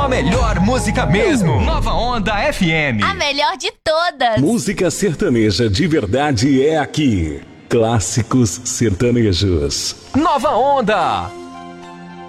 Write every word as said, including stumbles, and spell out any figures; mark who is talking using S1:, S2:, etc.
S1: a melhor música mesmo. Nova Onda F M.
S2: A melhor de todas.
S3: Música sertaneja de verdade é aqui. Clássicos sertanejos.
S1: Nova Onda.